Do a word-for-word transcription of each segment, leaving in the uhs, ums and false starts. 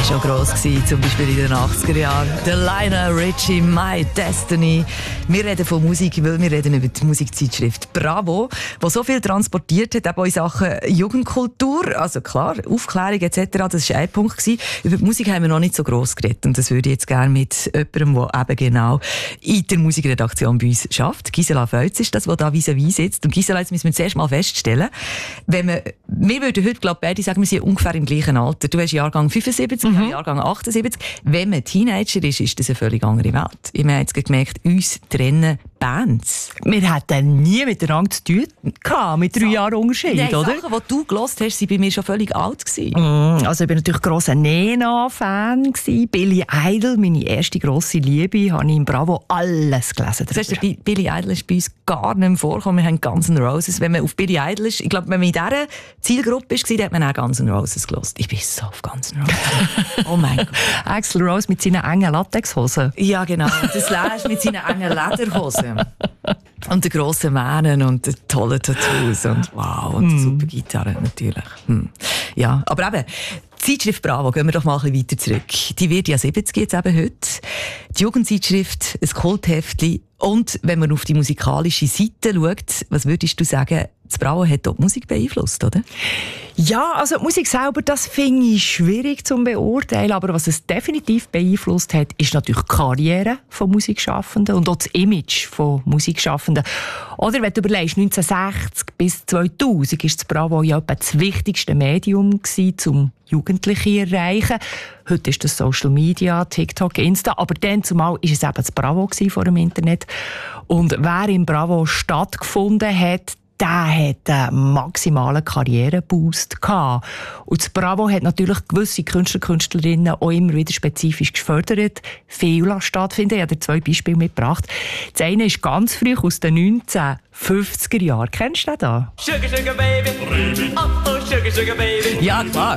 schon gross gewesen, zum Beispiel in den achtziger Jahren. Der Lionel Richie, My Destiny. Wir reden von Musik, weil wir reden über die Musikzeitschrift Bravo, die so viel transportiert hat, auch in Sachen Jugendkultur. Also klar, Aufklärung et cetera, das war ein Punkt gewesen. Über die Musik haben wir noch nicht so gross geredet. Und das würde ich jetzt gerne mit jemandem, der eben genau in der Musikredaktion bei uns schafft. Gisela Feutz ist das, die da vis-à-vis sitzt. Und Gisela, jetzt müssen wir zuerst mal feststellen, wenn wir, wir würden heute, glaube ich, beide sagen, wir sind ungefähr im gleichen Alter. Du hast Jahrgang fünfundsiebzig, mhm. Jahrgang achtundsiebzig. Wenn man Teenager ist, ist das eine völlig andere Welt. Ich habe jetzt gemerkt, uns trennen Bands. Wir hatten nie miteinander zu tun gehabt, mit drei so. Jahren Unterschied, Nein, oder? Sachen, die du gehört hast, waren bei mir schon völlig alt gewesen. Mm, also ich war natürlich grosser Nena-Fan. Billy Idol, meine erste grosse Liebe, habe ich in Bravo alles gelesen. Das heißt, Billy Idol ist bei uns gar nicht mehr vorgekommen. Wir haben Guns N' Roses. Wenn man auf Billy Idol ist, ich glaube, wenn man in dieser Zielgruppe war, dann hat man auch Guns N' Roses gehört. Ich bin so auf Guns N' Roses. Oh mein Gott. Axl Rose mit seinen engen Latexhosen. Ja, genau. Das Slash mit seinen engen Lederhosen. Und den grossen Mähnen und den tollen Tattoos und wow, und die mm. super Gitarre natürlich. Hm. Ja, aber eben, die Zeitschrift Bravo, gehen wir doch mal ein bisschen weiter zurück. Die wird ja siebzig jetzt eben heute. Die Jugendzeitschrift, ein Kultheftchen. Und wenn man auf die musikalische Seite schaut, was würdest du sagen, das Bravo hat dort die Musik beeinflusst, oder? Ja, also die Musik selber, das finde ich schwierig zu beurteilen, aber was es definitiv beeinflusst hat, ist natürlich die Karriere von Musikschaffenden und auch das Image von Musikschaffenden. Oder wenn du überlegst, neunzehnhundertsechzig bis zweitausend war das Bravo ja etwa das wichtigste Medium gewesen, um Jugendliche zu erreichen. Heute ist das Social Media, TikTok, Insta, aber dann zumal war es eben das Bravo vor dem Internet. Und wer im Bravo stattgefunden hat, der hat einen maximalen Karriereboost gehabt. Und das Bravo hat natürlich gewisse Künstler, Künstlerinnen auch immer wieder spezifisch gefördert. Viel stattfinden. Ich habe dir zwei Beispiele mitgebracht. Das eine ist ganz früh aus den neunzehnhundertfünfziger Jahren. Kennst du den da? Sugar, sugar, baby. Oh, oh, sugar, sugar, baby. Ja, klar.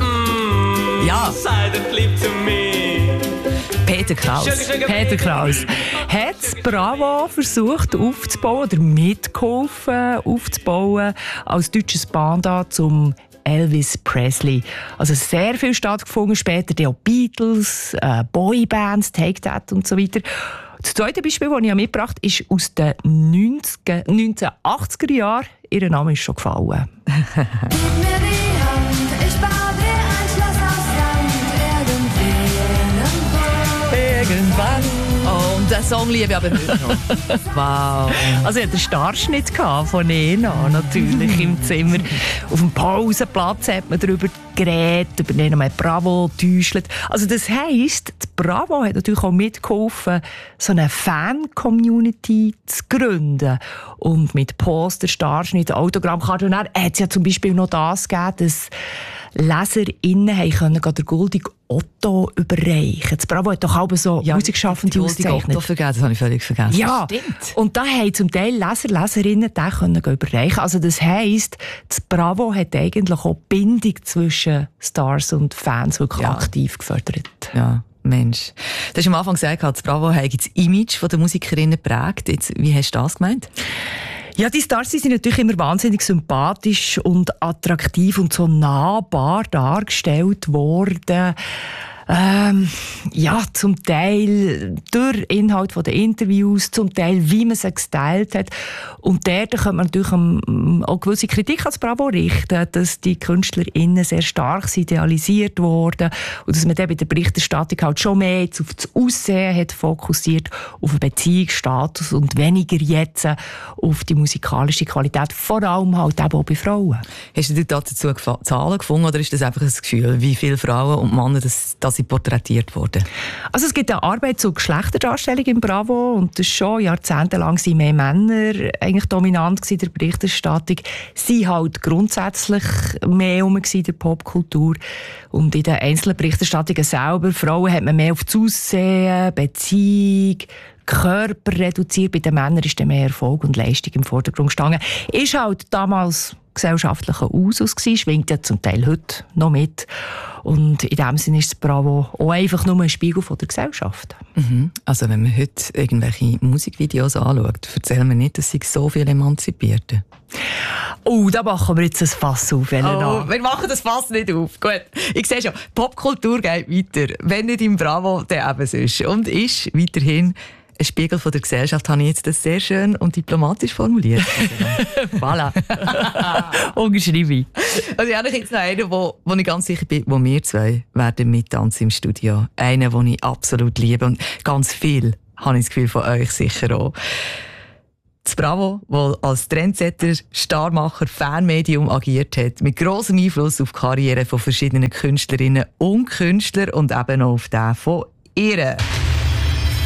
Mm, ja. Silent leap to me. Peter Kraus. Sugar, sugar, Peter Kraus hat das Bravo versucht aufzubauen oder mitgeholfen aufzubauen als deutsches Band zum Elvis Presley. Also sehr viel stattgefunden, später die Beatles, äh, Boybands, Take That und so weiter. Das zweite Beispiel, das ich mitgebracht habe, ist aus den neunzehnhundertachtziger Jahren. Ihr Name ist schon gefallen. Irgendwann. Oh, und den Song liebe ich aber nicht noch. Wow. Also ich hatte den Starschnitt von Nena natürlich im Zimmer. Auf dem Pausenplatz hat man darüber geredet, über Nena mit Bravo getäuscht. Also das heisst, die Bravo hat natürlich auch mitgeholfen, so eine Fan-Community zu gründen. Und mit Poster, Starschnitt, Autogrammkarten hat es ja zum Beispiel noch das gegeben, dass LeserInnen können den Goldig Otto überreichen. Das Bravo hat doch auch so ja, Musikschaffende ausgezeichnet. Otto vergessen, das habe ich völlig vergessen. Ja, stimmt. Und da haben zum Teil Leser, Leserinnen den können überreichen. Also das heisst, das Bravo hat eigentlich auch die Bindung zwischen Stars und Fans wirklich ja. aktiv gefördert. Ja. Mensch. Du hast am Anfang gesagt, das Bravo hat das Image der Musikerinnen geprägt. Jetzt, wie hast du das gemeint? Ja, die Stars die sind natürlich immer wahnsinnig sympathisch und attraktiv und so nahbar dargestellt worden. Ähm, ja, zum Teil durch Inhalt der Interviews, zum Teil wie man sie gestylt hat. Und dort kann man natürlich auch gewisse Kritik ans Bravo richten, dass die KünstlerInnen sehr stark idealisiert wurden und dass man dann bei der Berichterstattung halt schon mehr jetzt auf das Aussehen hat fokussiert, auf den Beziehungsstatus und weniger jetzt auf die musikalische Qualität, vor allem halt auch bei Frauen. Hast du dazu Zahlen gefunden oder ist das einfach ein Gefühl, wie viele Frauen und Männer das, das sie porträtiert wurden? Also es gibt eine Arbeit zur Geschlechterdarstellung im Bravo und das schon jahrzehntelang sind mehr Männer eigentlich dominant in der Berichterstattung. Sie halt grundsätzlich mehr um in der Popkultur und in den einzelnen Berichterstattungen selber. Frauen hat man mehr auf das Aussehen, Beziehung, Körper reduziert. Bei den Männern ist dann mehr Erfolg und Leistung im Vordergrund gestanden. Ist halt damals gesellschaftlichen Usus gewesen, schwingt ja zum Teil heute noch mit. Und in dem Sinne ist das Bravo auch einfach nur ein Spiegel von der Gesellschaft. Mhm. Also wenn man heute irgendwelche Musikvideos anschaut, erzählen wir nicht, dass sie so viel emanzipiert. Oh, da machen wir jetzt ein Fass auf. Oh, wir machen das Fass nicht auf. Gut, ich sehe schon, Popkultur geht weiter. Wenn nicht im Bravo, dann eben sonst. Und ist weiterhin ein Spiegel von der Gesellschaft, habe ich jetzt das sehr schön und diplomatisch formuliert. Voilà. Ungeschrieben. Also ich habe jetzt noch einen, wo, wo ich ganz sicher bin, wo wir zwei werden mittanzen im Studio. Einen, den ich absolut liebe und ganz viel, habe ich das Gefühl, von euch sicher auch. Das Bravo, das als Trendsetter, Starmacher, Fanmedium agiert hat, mit grossem Einfluss auf die Karriere von verschiedenen Künstlerinnen und Künstlern und eben auch auf den von ihr.